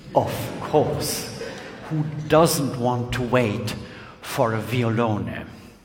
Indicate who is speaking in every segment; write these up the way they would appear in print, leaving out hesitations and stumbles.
Speaker 1: Of course. Who doesn't want to wait for a violone?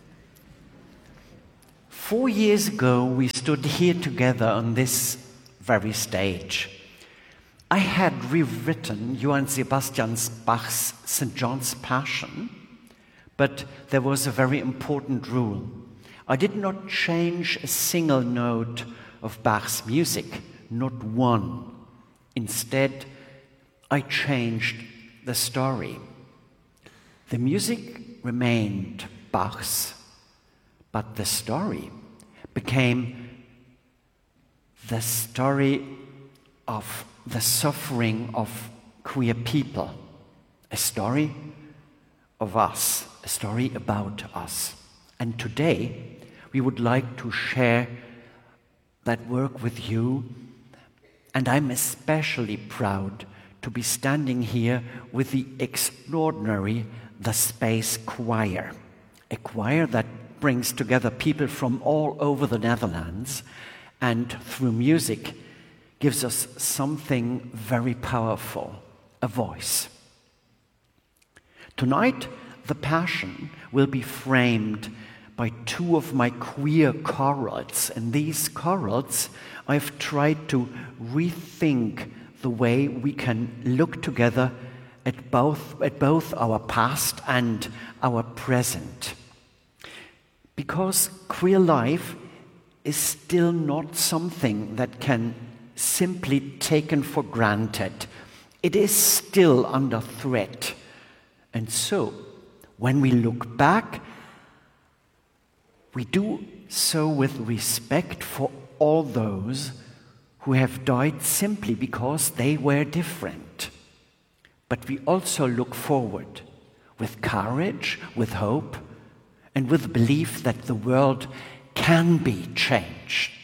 Speaker 1: 4 years ago, we stood here together on this very stage. I had rewritten Johann Sebastian Bach's St. John's Passion, but there was a very important rule. I did not change a single note of Bach's music, not one. Instead, I changed the story. The music remained Bach's, but the story became the story of the suffering of queer people, a story of us, a story about us. And today, we would like to share that work with you, and I'm especially proud to be standing here with the extraordinary The Space Choir, a choir that brings together people from all over the Netherlands and through music gives us something very powerful, a voice. Tonight, the Passion will be framed by two of my queer chorals. And these chorals, I've tried to rethink the way we can look together at both our past and our present. Because queer life is still not something that can simply taken for granted. It is still under threat. And so, when we look back, we do so with respect for all those who have died simply because they were different. But we also look forward with courage, with hope, and with belief that the world can be changed.